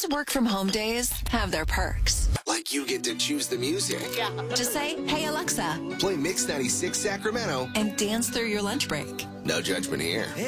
work from home days have their perks. Like you get to choose the music. Yeah. Just say, hey, Alexa, Play Mix 96 Sacramento. and dance through your lunch break. No judgment here.